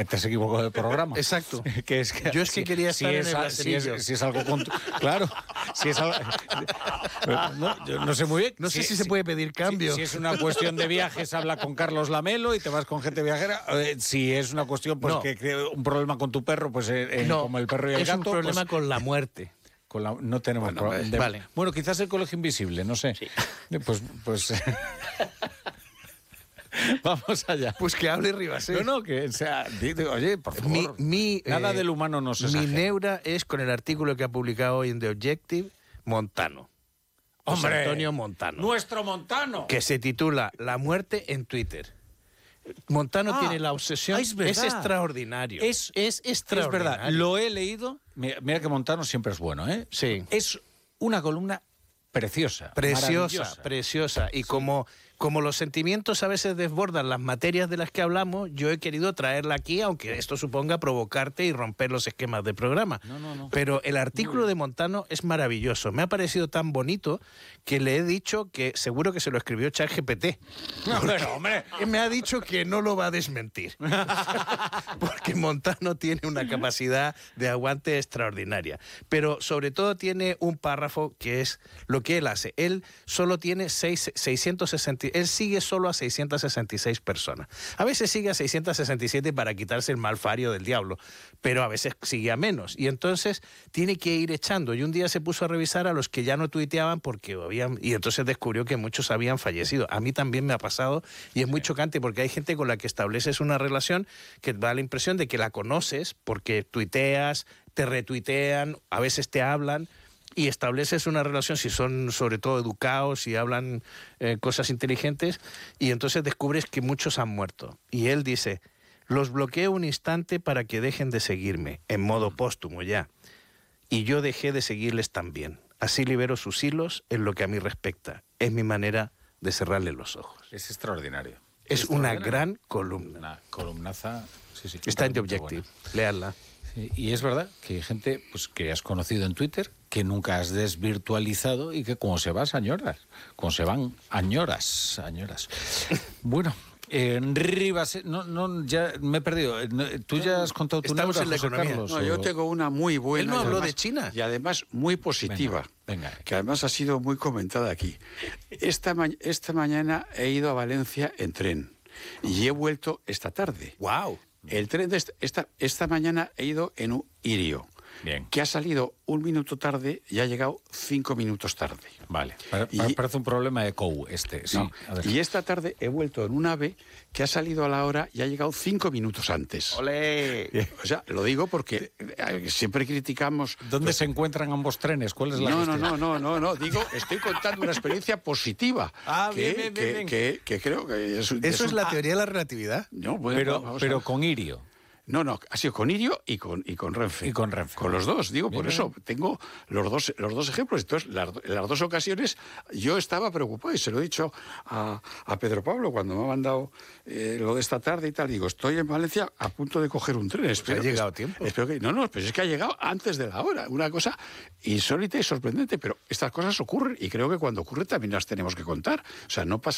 te has equivocado de programa. Exacto. Que es que, Yo es que quería estar en el brasileño. Si es algo claro, si es algo... No, yo no sé muy bien. No sé si se puede pedir cambio. Si es una cuestión de viajes, habla con Carlos Lamelo y te vas con gente viajera. Si es una cuestión, pues que un problema con tu perro, pues como el perro y el gato. Es un problema con la muerte. No tenemos problema. Vale. Bueno, quizás el colegio invisible, no sé. Sí. Pues vamos allá. Pues que hable Ribasé. No, que o sea, oye, por favor. Nada del humano no se Mi exagera. neura es con el artículo que ha publicado hoy en The Objective, Montano. José ¡Hombre! Antonio Montano. ¡Nuestro Montano! Que se titula La muerte en Twitter. Montano tiene la obsesión. Es verdad. Es extraordinario. Es extraordinario. Es verdad, lo he leído. Mira que Montano siempre es bueno, ¿eh? Sí. Es una columna preciosa. Preciosa. Y como los sentimientos a veces desbordan las materias de las que hablamos, yo he querido traerla aquí, aunque esto suponga provocarte y romper los esquemas del programa. No. Pero el artículo de Montano es maravilloso. Me ha parecido tan bonito que le he dicho que seguro que se lo escribió ChatGPT. Pero, hombre. Me ha dicho que no lo va a desmentir. Porque Montano tiene una capacidad de aguante extraordinaria. Pero sobre todo tiene un párrafo que es lo que él hace. Él solo tiene 660. Él sigue solo a 666 personas. A veces sigue a 667 para quitarse el malfario del diablo, pero a veces sigue a menos. Y entonces tiene que ir echando. Y un día se puso a revisar a los que ya no tuiteaban porque habían... Y entonces descubrió que muchos habían fallecido. A mí también me ha pasado y es muy chocante porque hay gente con la que estableces una relación que da la impresión de que la conoces porque tuiteas, te retuitean, a veces te hablan... Y estableces una relación, si son sobre todo educados y hablan cosas inteligentes, y entonces descubres que muchos han muerto. Y él dice, los bloqueo un instante para que dejen de seguirme, en modo póstumo ya. Y yo dejé de seguirles también. Así libero sus hilos en lo que a mí respecta. Es mi manera de cerrarle los ojos. Es extraordinario. Es una gran columna. Una columnaza. Sí. Está en The Objective. Léanla. Y es verdad que hay gente pues, que has conocido en Twitter, que nunca has desvirtualizado y que como se vas añoras. Como se van añoras. Bueno, Rivas, ya me he perdido. Tú ya has contado tu Estamos neura, en la José economía. Carlos. No, yo tengo una muy buena. Él no y habló además- de China. Y además muy positiva. Venga. Que además ha sido muy comentada aquí. Esta mañana he ido a Valencia en tren y he vuelto esta tarde. ¡Wow! El tren de esta mañana he ido en un Irio, Bien. que ha salido 1 minuto tarde y ha llegado 5 minutos tarde. Vale. Y- Parece un problema de COU sí. No. A ver. Y esta tarde he vuelto en un AVE que ha salido a la hora y ha llegado 5 minutos antes. ¡Olé! O sea, lo digo porque siempre criticamos... ¿Dónde se encuentran ambos trenes? ¿Cuál es la cuestión? No. Digo, estoy contando una experiencia positiva. Bien. Que creo que es... Eso es la teoría de la relatividad. No, bueno, vamos a Pero ver. con Irio. No, ha sido con Irio y con Renfe. Y con Renfe. Con los dos, digo, Bien, por eso tengo los dos ejemplos. Entonces, las dos ocasiones yo estaba preocupado y se lo he dicho a Pedro Pablo cuando me ha mandado lo de esta tarde y tal. Digo, estoy en Valencia a punto de coger un tren. ha llegado a tiempo. No, pero es que ha llegado antes de la hora. Una cosa insólita y sorprendente, pero estas cosas ocurren y creo que cuando ocurren también las tenemos que contar. O sea, no pasa